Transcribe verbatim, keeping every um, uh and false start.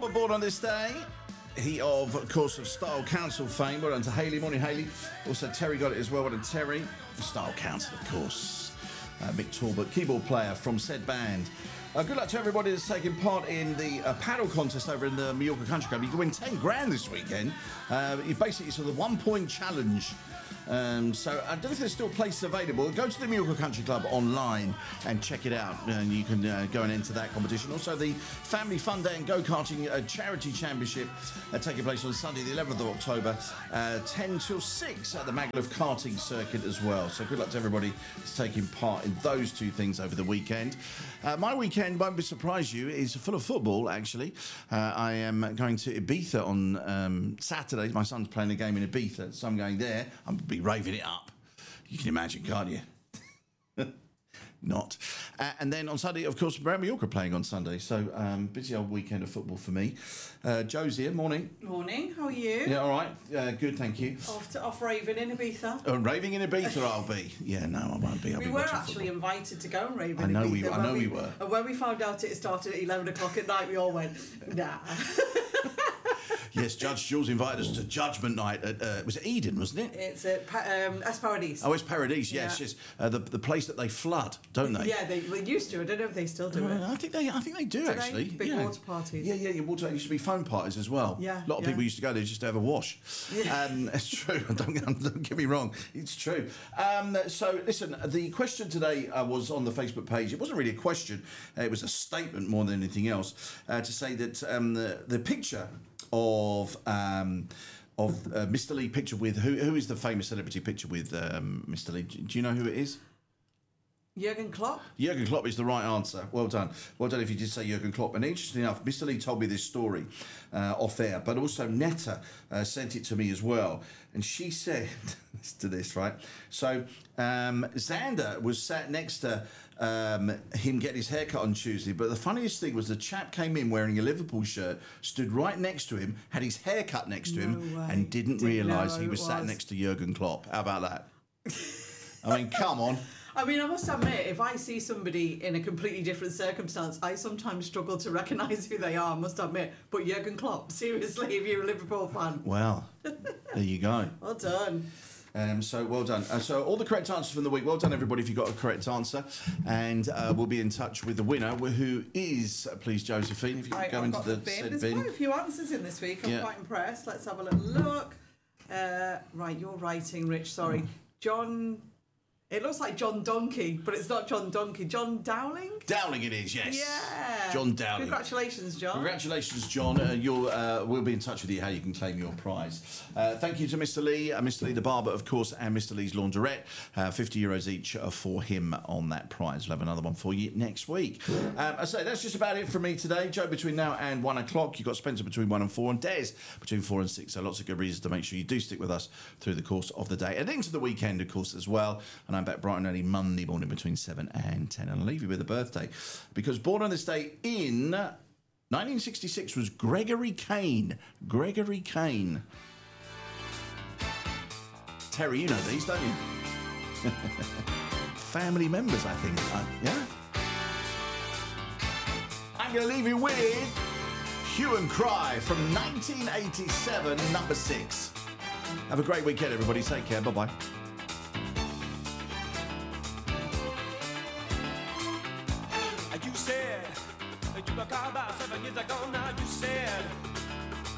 Talbot born on this day. He, of, of course, of Style Council fame. Well done to Hayley. Morning, Hayley. Also, Terry got it as well. Well done, Terry. The Style Council, of course. Uh, Mick Talbot, keyboard player from said band. Uh, good luck to everybody that's taking part in the uh, paddle contest over in the Mallorca Country Club. You can win ten grand this weekend. Uh, you basically, it's a one-point challenge. Um, so I don't know if there's still places available. Go to the Mallorca Country Club online and check it out, and you can uh, go and enter that competition. Also, the Family Fun Day and Go-Karting uh, Charity Championship uh, taking place on Sunday, the eleventh of October, uh, ten till six at the Maglev Karting Circuit as well. So good luck to everybody that's taking part in those two things over the weekend. Uh, my weekend, won't be surprise you, is full of football, actually. Uh, I am going to Ibiza on um, Saturday. My son's playing a game in Ibiza, so I'm going there. I'm going to be raving it up. You can imagine, can't you? Not. Uh, and then on Sunday, of course, Brown Mallorca playing on Sunday. So um, busy old weekend of football for me. Uh, Joe's here. Morning. Morning. How are you? Yeah, all right. Uh, good, thank you. Off to off raving in Ibiza. Uh, raving in Ibiza, I'll be. Yeah, no, I won't be. I'll we be were watching actually football. invited to go and rave I in know Ibiza. we. I know we, we were. And when we found out it started at eleven o'clock at night, we all went, nah. Yes, Judge Jules invited us to Judgment Night at, uh, was it Eden, wasn't it? It's at pa- um, Es Paradis. Oh, it's Paradis, yes, Yeah. yes. Uh, the, the place that they flood, don't they? Yeah, they, they used to. I don't know if they still do it. Uh, I think they, I think they do, Do actually. they? Big yeah. water parties. Yeah, yeah, yeah. Water. There used to be phone parties as well. Yeah, a lot of yeah. people used to go there just to have a wash. Yeah. Um, it's true. don't, don't get me wrong. It's true. Um, so, listen. The question today uh, was on the Facebook page. It wasn't really a question. Uh, it was a statement more than anything else uh, to say that um, the the picture of um, of uh, Mister Lee picture with who who is the famous celebrity picture with um, Mister Lee? Do you know who it is? Jurgen Klopp? Jurgen Klopp is the right answer. Well done. Well done if you did say Jurgen Klopp. And interestingly enough, Mister Lee told me this story uh, off air, but also Netta uh, sent it to me as well. And she said to this, right? So um, Xander was sat next to um, him getting his haircut on Tuesday, but the funniest thing was the chap came in wearing a Liverpool shirt, stood right next to him, had his haircut next to him, No way. and didn't, Didn't realise know he who was it sat was. next to Jurgen Klopp. How about that? I mean, come on. I mean, I must admit, if I see somebody in a completely different circumstance, I sometimes struggle to recognise who they are, I must admit. But Jurgen Klopp, seriously, if you're a Liverpool fan. Well, there you go. Well done. Um, so well done. Uh, so all the correct answers from the week. Well done, everybody, if you got a correct answer. And uh, we'll be in touch with the winner, who is, uh, please, Josephine, if you Right, can go I've into got the, the bin. said There's bin. quite a few answers in this week. I'm Yeah. quite impressed. Let's have a little look. Uh, right, you're writing, Rich. Sorry. John... It looks like John Donkey, but it's not John Donkey. John Dowling? Dowling it is, yes. Yeah. John Dowling. Congratulations, John. Congratulations, John. Uh, you'll, uh, we'll be in touch with you how you can claim your prize. Uh, thank you to Mister Lee, uh, Mister Lee the barber, of course, and Mister Lee's laundrette. Uh, fifty euros each uh, for him on that prize. We'll have another one for you next week. Um, I say that's just about it from me today. Joe, between now and one o'clock. You've got Spencer between one and four, and Des between four and six. So lots of good reasons to make sure you do stick with us through the course of the day and into the weekend, of course, as well. And I'm back bright and early Monday morning between seven and ten. And I'll leave you with a birthday, because born on this day in nineteen sixty-six was Gregory Kane. Gregory Kane. Terry, you know these, don't you? Family members, I think. Uh, yeah? I'm going to leave you with Hue and Cry from nineteen eighty-seven, number six. Have a great weekend, everybody. Take care. Bye-bye.